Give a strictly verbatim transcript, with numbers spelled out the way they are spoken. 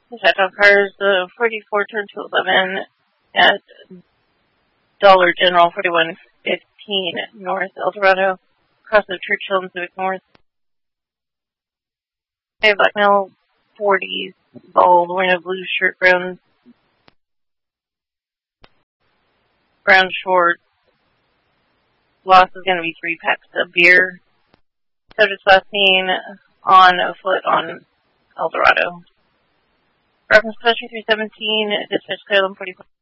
Dispatch on cars, uh, forty-four turn to eleven at Dollar General, forty-one fifteen North El Dorado, across the Churchill and Civic North. Okay, black male, forties, bald, wearing a blue shirt, brown, brown shorts. Loss is going to be three packs of beer. Subject's last seen on foot on El Dorado. Reference country three seventeen, dispatch Clear forty-four.